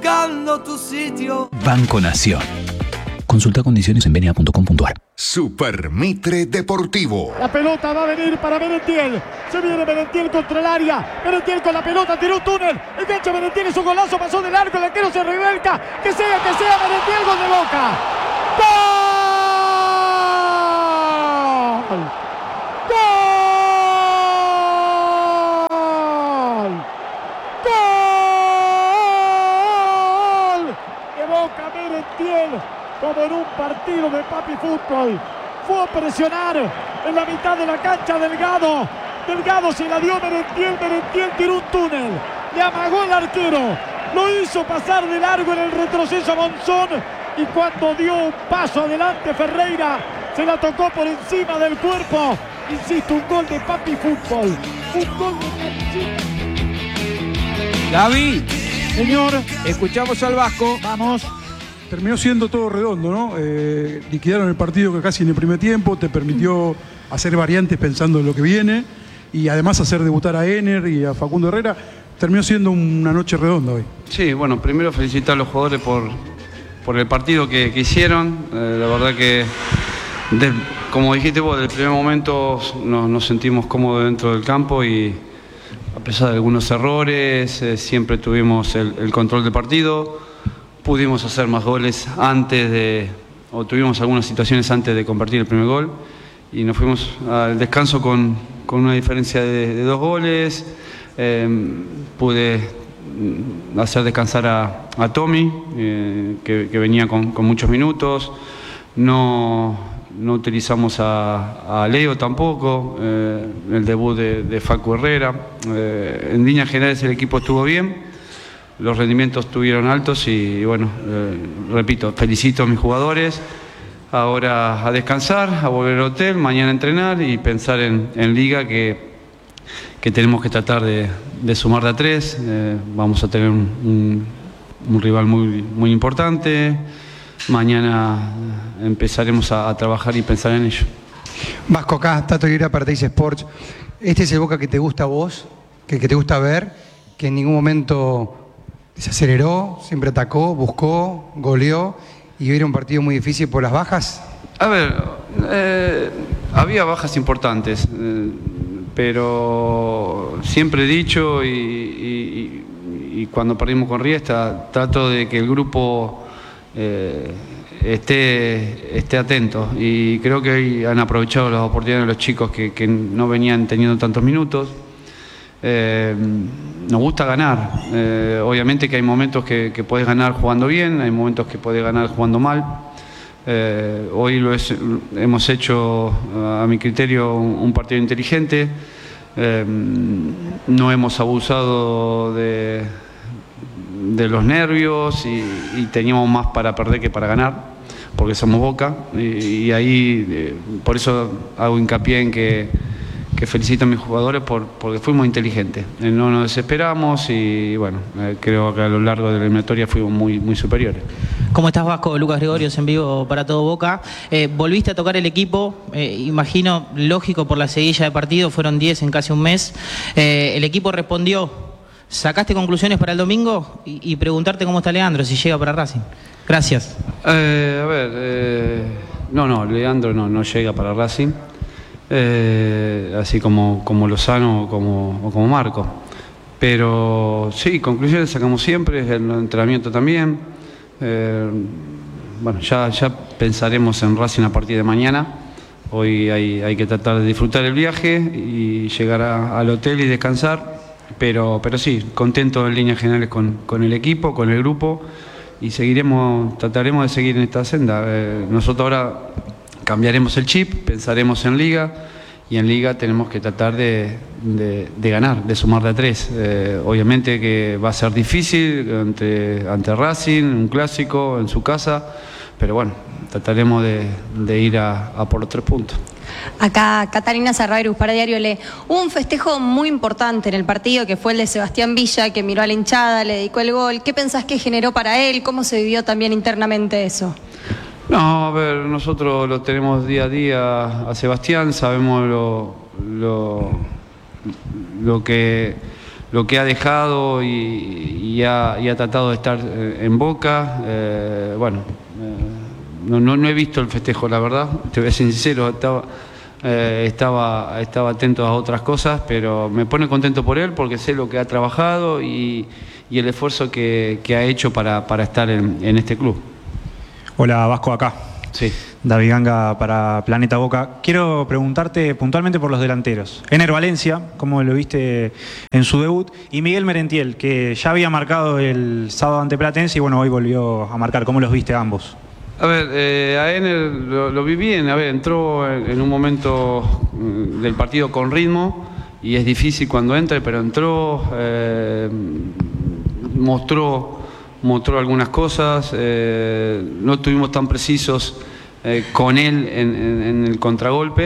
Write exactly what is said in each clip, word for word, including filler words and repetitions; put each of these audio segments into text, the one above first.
buscando tu sitio. Banco Nación. Consulta condiciones en venia punto com punto ar. Super Mitre Deportivo. La pelota va a venir para Merentiel. Se viene Merentiel contra el área. Merentiel con la pelota, tiró un túnel. Engancha Merentiel, es un golazo, pasó del arco, el arquero se revuelca. Que sea, que sea Merentiel, gol de Boca. ¡Gol! ¡Gol! ¡Gol! De Boca, Merentiel. Como en un partido de papi fútbol, fue a presionar en la mitad de la cancha. Delgado, Delgado se la dio Merentiel, Merentiel tiró un túnel, le amagó el arquero, lo hizo pasar de largo en el retroceso a Monzón, y cuando dio un paso adelante Ferreira, se la tocó por encima del cuerpo. Insisto, un gol de papi fútbol, un gol de papi. Gaby, Señor, escuchamos al Vasco. Vamos. Terminó siendo todo redondo, ¿no? Eh, liquidaron el partido casi en el primer tiempo, te permitió hacer variantes pensando en lo que viene y además hacer debutar a Ener y a Facundo Herrera. Terminó siendo una noche redonda hoy. Sí, bueno, primero felicitar a los jugadores por, por el partido que, que hicieron. Eh, la verdad que, de, como dijiste vos, desde el primer momento nos, nos sentimos cómodos dentro del campo y a pesar de algunos errores, eh, siempre tuvimos el, el control del partido. Pudimos hacer más goles antes de, o tuvimos algunas situaciones antes de convertir el primer gol y nos fuimos al descanso con, con una diferencia de, de dos goles. Eh, pude hacer descansar a, a Tommy, eh, que, que venía con, con muchos minutos. No, no utilizamos a, a Leo tampoco, eh, el debut de, de Facu Herrera. Eh, en líneas generales el equipo estuvo bien. Los rendimientos estuvieron altos y, bueno, eh, repito, felicito a mis jugadores. Ahora a descansar, a volver al hotel, mañana a entrenar y pensar en, en Liga, que, que tenemos que tratar de, de sumar de a tres. Eh, vamos a tener un, un, un rival muy, muy importante. Mañana empezaremos a, a trabajar y pensar en ello. Vasco, acá, Tato Lira para Teis Sports. Este es el Boca que te gusta a vos, que, que te gusta ver, que en ningún momento se aceleró, siempre atacó, buscó, goleó, y hoy era un partido muy difícil por las bajas. A ver, eh, había bajas importantes, eh, pero siempre he dicho y, y, y cuando perdimos con Riestra, trato de que el grupo eh, esté, esté atento, y creo que hoy han aprovechado las oportunidades de los chicos que, que no venían teniendo tantos minutos. Eh, nos gusta ganar, eh, obviamente que hay momentos que, que puedes ganar jugando bien, hay momentos que puedes ganar jugando mal. Eh, hoy lo es, hemos hecho, a mi criterio, un, un partido inteligente. Eh, no hemos abusado de, de los nervios y, y teníamos más para perder que para ganar, porque somos Boca, y, y ahí eh, por eso hago hincapié en que que felicito a mis jugadores por, porque fuimos inteligentes, eh, no nos desesperamos y bueno, eh, creo que a lo largo de la eliminatoria fuimos muy, muy superiores. ¿Cómo estás, Vasco? Lucas Gregorios en vivo para Todo Boca. Eh, volviste a tocar el equipo, eh, imagino, lógico por la seguilla de partido, fueron diez en casi un mes. Eh, el equipo respondió. ¿Sacaste conclusiones para el domingo? Y, y preguntarte cómo está Leandro, si llega para Racing. Gracias. Eh, a ver, eh, no, no, Leandro no, no llega para Racing. Eh, así como, como Lozano o como, o como Marco. Pero sí, conclusiones sacamos siempre, el entrenamiento también. Eh, bueno, ya, ya pensaremos en Racing a partir de mañana. Hoy hay, hay que tratar de disfrutar el viaje y llegar a, al hotel y descansar. Pero, pero sí, contento en líneas generales con, con el equipo, con el grupo, y seguiremos, trataremos de seguir en esta senda. Eh, nosotros ahora cambiaremos el chip, pensaremos en Liga, y en Liga tenemos que tratar de, de, de ganar, de sumar de a tres. Eh, obviamente que va a ser difícil ante, ante Racing, un clásico en su casa, pero bueno, trataremos de, de ir a, a por los tres puntos. Acá Catalina Sarraberus para Diario Le. Hubo un festejo muy importante en el partido, que fue el de Sebastián Villa, que miró a la hinchada, le dedicó el gol. ¿Qué pensás que generó para él? ¿Cómo se vivió también internamente eso? No, a ver, nosotros lo tenemos día a día a Sebastián, sabemos lo, lo, lo, que, lo que ha dejado y, y, ha, y ha tratado de estar en Boca. Eh, bueno, eh, no, no, no he visto el festejo, la verdad, te voy a ser sincero, estaba, eh, estaba, estaba atento a otras cosas, pero me pone contento por él porque sé lo que ha trabajado y, y el esfuerzo que, que ha hecho para, para estar en, en este club. Hola, Vasco, acá. Sí. David Ganga para Planeta Boca. Quiero preguntarte puntualmente por los delanteros. Ener Valencia, ¿cómo lo viste en su debut? Y Miguel Merentiel, que ya había marcado el sábado ante Platense y bueno, hoy volvió a marcar. ¿Cómo los viste a ambos? A ver, eh, a Ener lo, lo vi bien. A ver, entró en, en un momento del partido con ritmo y es difícil cuando entre, pero entró, eh, mostró, mostró algunas cosas. Eh, no estuvimos tan precisos Eh, con él en, en, en el contragolpe,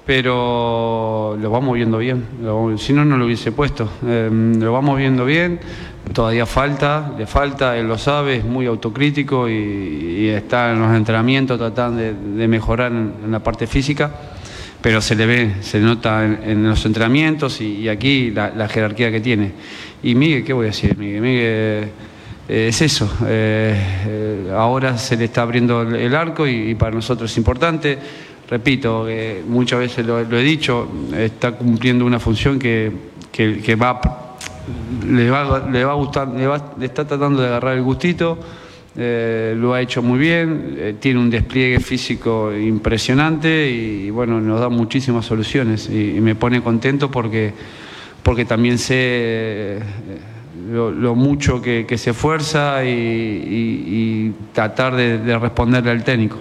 pero lo vamos viendo bien. Lo, si no, no lo hubiese puesto. Eh, lo vamos viendo bien, todavía falta, le falta, él lo sabe, es muy autocrítico y, y está en los entrenamientos tratando de, de mejorar en, en la parte física, pero se le ve, se nota en, en los entrenamientos y, y aquí la, la jerarquía que tiene. Y Miguel, ¿qué voy a decir? Miguel, Miguel Eh, es eso, eh, eh, ahora se le está abriendo el arco y, y para nosotros es importante. Repito, eh, muchas veces lo, lo he dicho, está cumpliendo una función que, que, que va, le, va, le va a gustar, le, va, le está tratando de agarrar el gustito, eh, lo ha hecho muy bien, eh, tiene un despliegue físico impresionante y, y bueno, nos da muchísimas soluciones y, y me pone contento porque, porque también sé Eh, Lo, lo mucho que, que se esfuerza y, y, y tratar de, de responderle al técnico.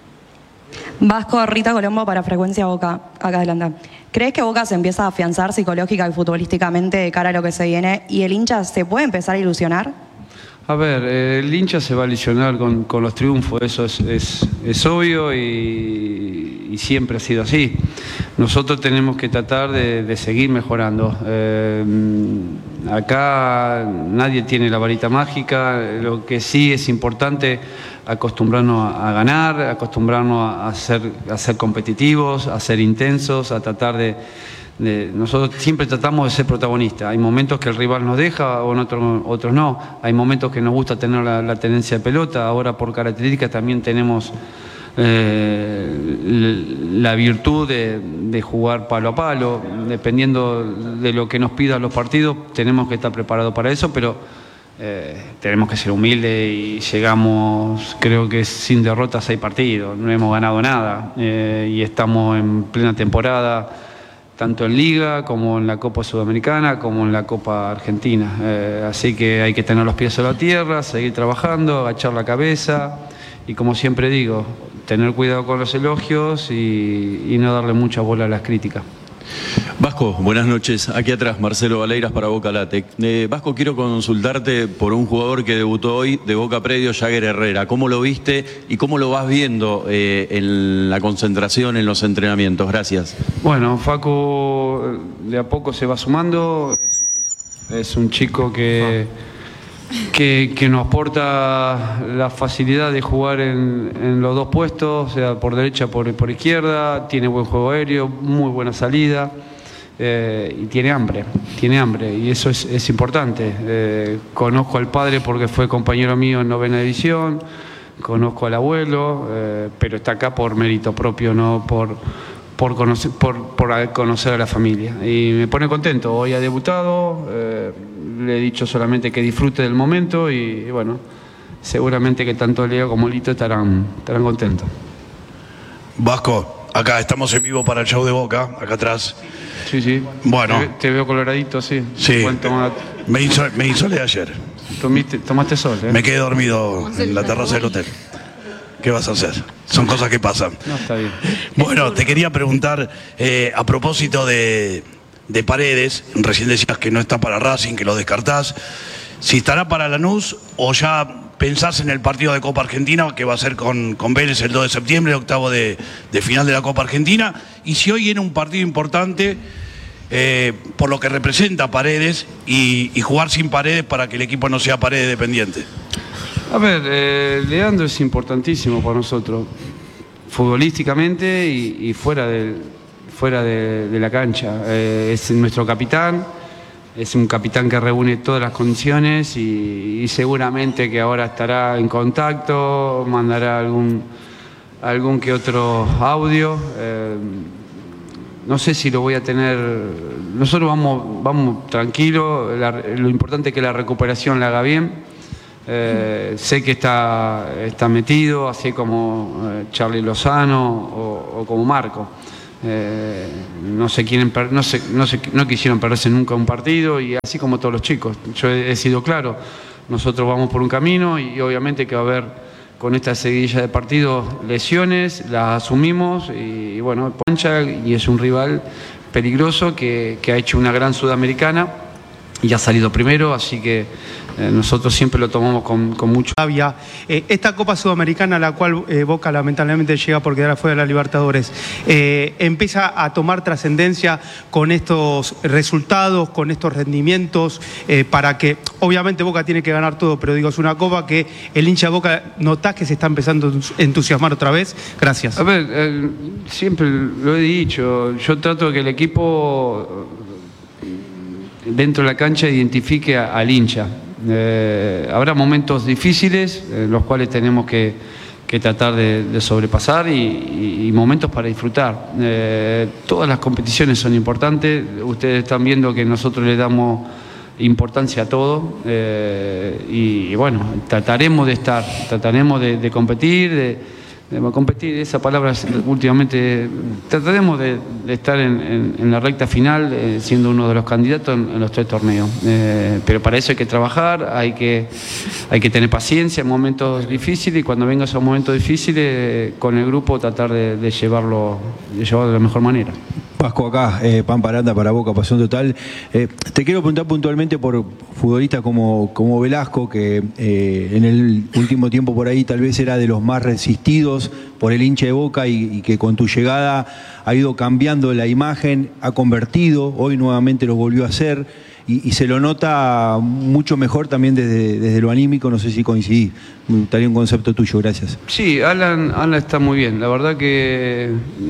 Vasco, Rita Colombo para Frecuencia Boca, acá adelante. ¿Crees que Boca se empieza a afianzar psicológica y futbolísticamente de cara a lo que se viene y el hincha se puede empezar a ilusionar? A ver, eh, el hincha se va a ilusionar con, con los triunfos, eso es, es, es obvio y, y siempre ha sido así. Nosotros tenemos que tratar de, de seguir mejorando. Eh, acá nadie tiene la varita mágica, lo que sí es importante acostumbrarnos a, a ganar, acostumbrarnos a, a, ser, a ser competitivos, a ser intensos, a tratar de... De, nosotros siempre tratamos de ser protagonistas. Hay momentos que el rival nos deja, o en otros, otros no. Hay momentos que nos gusta tener la, la tenencia de pelota. Ahora por características también tenemos eh, la virtud de, de jugar palo a palo. Dependiendo de lo que nos pidan los partidos, tenemos que estar preparados para eso, pero eh, tenemos que ser humildes y llegamos, creo que sin derrotas a seis partidos. No hemos ganado nada eh, y estamos en plena temporada, tanto en Liga como en la Copa Sudamericana como en la Copa Argentina. Eh, así que hay que tener los pies en la tierra, seguir trabajando, agachar la cabeza y, como siempre digo, tener cuidado con los elogios y, y no darle mucha bola a las críticas. Vasco, buenas noches. Aquí atrás, Marcelo Valeiras para Boca Latec. Eh, Vasco, quiero consultarte por un jugador que debutó hoy de Boca Predio, Jagger Herrera. ¿Cómo lo viste y cómo lo vas viendo eh, en la concentración, en los entrenamientos? Gracias. Bueno, Facu de a poco se va sumando. Es un chico que, que, que nos aporta la facilidad de jugar en, en los dos puestos, o sea, por derecha, por, por izquierda. Tiene buen juego aéreo, muy buena salida. Eh, y tiene hambre, tiene hambre y eso es, es importante. Eh, conozco al padre porque fue compañero mío en novena división, conozco al abuelo, eh, pero está acá por mérito propio, no por, por, conocer, por, por conocer a la familia. Y me pone contento, hoy ha debutado, eh, le he dicho solamente que disfrute del momento y, y bueno, seguramente que tanto Leo como Lito estarán, estarán contentos. Vasco, acá estamos en vivo para el show de Boca, acá atrás. Sí, sí. Bueno. Te, te veo coloradito, sí. Sí. Me hizo, me hizo de ayer. Tomiste, tomaste sol, ¿eh? Me quedé dormido en la terraza del hotel. ¿Qué vas a hacer? Son cosas que pasan. No, está bien. Bueno, te quería preguntar, eh, a propósito de, de Paredes, recién decías que no está para Racing, que lo descartás. Si estará para Lanús o ya pensás en el partido de Copa Argentina, que va a ser con, con Vélez el dos de septiembre, octavo de, de final de la Copa Argentina, y si hoy era un partido importante eh, por lo que representa Paredes y, y jugar sin Paredes para que el equipo no sea Paredes dependiente. A ver, eh, Leandro es importantísimo para nosotros, futbolísticamente y, y fuera, de, fuera de, de la cancha. Eh, es nuestro capitán. es un capitán que reúne todas las condiciones y, y seguramente que ahora estará en contacto, mandará algún, algún que otro audio. Eh, no sé si lo voy a tener, nosotros vamos, vamos tranquilos, la, lo importante es que la recuperación la haga bien. Eh, sé que está, está metido, así como eh, Charly Lozano o, o como Marco. Eh, no se quieren per, no, se, no, se, no quisieron perderse nunca un partido, y así como todos los chicos. Yo he, he sido claro, nosotros vamos por un camino y, y obviamente que va a haber con esta seguidilla de partidos lesiones, las asumimos y, y bueno, Pancha, y es un rival peligroso que, que ha hecho una gran Sudamericana y ha salido primero, así que eh, nosotros siempre lo tomamos con, con mucho. Eh, esta Copa Sudamericana, a la cual eh, Boca lamentablemente llega por quedar afuera de la Libertadores, eh, empieza a tomar trascendencia con estos resultados, con estos rendimientos, eh, para que, obviamente Boca tiene que ganar todo, pero digo, es una Copa que el hincha de Boca notás que se está empezando a entusiasmar otra vez. Gracias. A ver, eh, siempre lo he dicho, yo trato de que el equipo dentro de la cancha identifique a, al hincha. Eh, habrá momentos difíciles, eh, los cuales tenemos que, que tratar de, de sobrepasar y, y, y momentos para disfrutar. Eh, todas las competiciones son importantes, ustedes están viendo que nosotros le damos importancia a todo eh, y, y bueno, trataremos de estar, trataremos de, de competir, de, de competir, esa palabra últimamente, trataremos de, de estar en, en, en la recta final eh, siendo uno de los candidatos en, en los tres torneos, eh, pero para eso hay que trabajar, hay que, hay que tener paciencia en momentos difíciles, y cuando vengan esos momentos difíciles eh, con el grupo tratar de, de, llevarlo, de llevarlo de la mejor manera. Vasco acá, eh, Pan Paranda para Boca, Pasión Total. Eh, te quiero preguntar puntualmente por futbolistas como, como Velasco, que eh, en el último tiempo por ahí tal vez era de los más resistidos por el hincha de Boca y, y que con tu llegada ha ido cambiando la imagen, ha convertido, hoy nuevamente lo volvió a hacer y, y se lo nota mucho mejor también desde, desde lo anímico, no sé si coincidís. Me gustaría un concepto tuyo, gracias. Sí, Alan, Alan está muy bien, la verdad que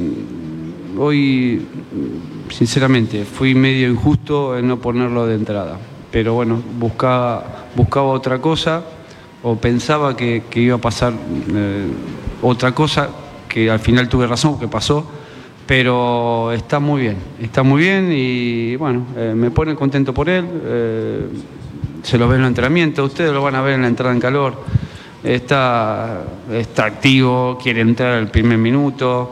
hoy, sinceramente, fui medio injusto en no ponerlo de entrada. Pero bueno, buscaba, buscaba otra cosa o pensaba que, que iba a pasar eh, otra cosa, que al final tuve razón porque pasó. Pero está muy bien, está muy bien y bueno, eh, me pone contento por él. Eh, se lo ve en el entrenamiento, ustedes lo van a ver en la entrada en calor. Está, está activo, quiere entrar al primer minuto.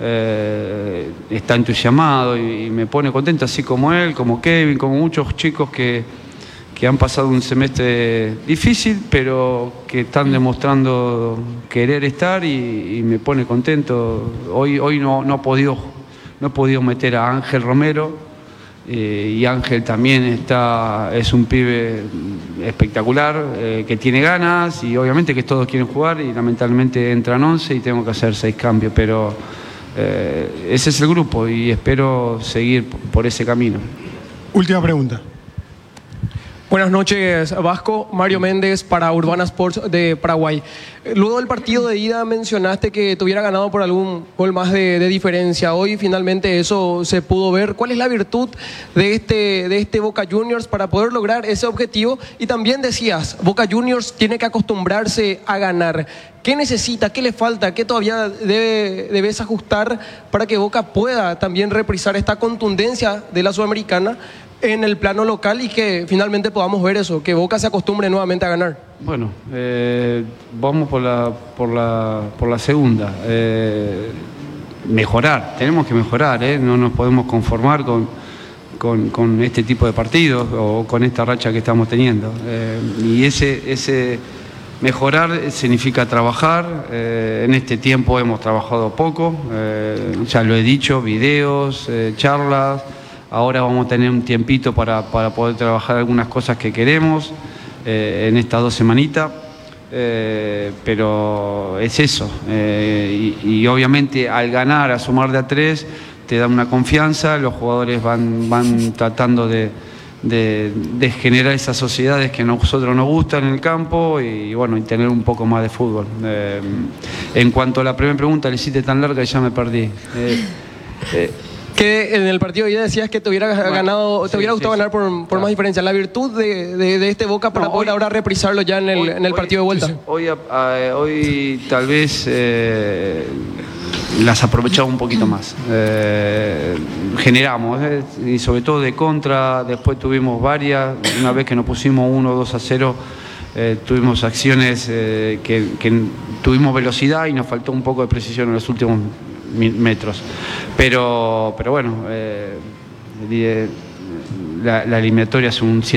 Eh, está entusiasmado y, y me pone contento, así como él, como Kevin, como muchos chicos que, que han pasado un semestre difícil, pero que están demostrando querer estar y, y me pone contento. Hoy, hoy no, no, he podido, no he podido meter a Ángel Romero eh, y Ángel también está, es un pibe espectacular, eh, que tiene ganas y obviamente que todos quieren jugar y lamentablemente entran once y tengo que hacer seis cambios, pero Eh, ese es el grupo y espero seguir por ese camino. Última pregunta. Buenas noches, Vasco. Mario Méndez para Urbana Sports de Paraguay. Luego del partido de ida mencionaste que te hubiera ganado por algún gol más de, de diferencia. Hoy finalmente eso se pudo ver. ¿Cuál es la virtud de este, de este Boca Juniors para poder lograr ese objetivo? Y también decías, Boca Juniors tiene que acostumbrarse a ganar. ¿Qué necesita? ¿Qué le falta? ¿Qué todavía debe, debes ajustar para que Boca pueda también reprisar esta contundencia de la Sudamericana en el plano local y que finalmente podamos ver eso, que Boca se acostumbre nuevamente a ganar? Bueno, eh, vamos por la, por la, por la segunda. Eh, mejorar, tenemos que mejorar, ¿eh? No nos podemos conformar con, con, con este tipo de partidos o con esta racha que estamos teniendo. Eh, y ese, ese mejorar significa trabajar. Eh, en este tiempo hemos trabajado poco, eh, ya lo he dicho, videos, eh, charlas. Ahora vamos a tener un tiempito para, para poder trabajar algunas cosas que queremos eh, en estas dos semanitas, eh, pero es eso. Eh, y, y obviamente al ganar, a sumar de a tres, te da una confianza, los jugadores van, van tratando de, de, de generar esas sociedades que a nosotros nos gustan en el campo y bueno, y tener un poco más de fútbol. Eh, en cuanto a la primera pregunta, le hiciste tan larga y ya me perdí. Eh, eh, Que en el partido de ida decías que te hubiera Bueno, ganado, te sí, hubiera gustado sí, ganar por, por claro. más diferencia. La virtud de, de- de este Boca para No, poder hoy- ahora reprisarlo ya en el, hoy- en el hoy- partido de vuelta. Hoy, a- a- hoy tal vez eh, las aprovechamos un poquito más. Eh, generamos, eh, y sobre todo de contra, después tuvimos varias, una vez que nos pusimos uno dos a cero, eh, tuvimos acciones eh, que, que tuvimos velocidad y nos faltó un poco de precisión en los últimos mi- metros. Pero, pero bueno, eh, eh, la, la eliminatoria es un